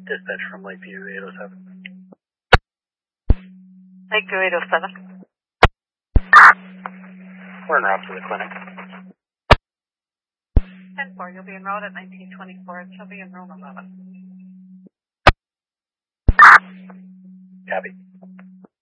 Dispatch from Lakeview 807. Lakeview 807. We're en route to the clinic. 10-4, you'll be enrolled at 1924. She'll be in room 11. Copy.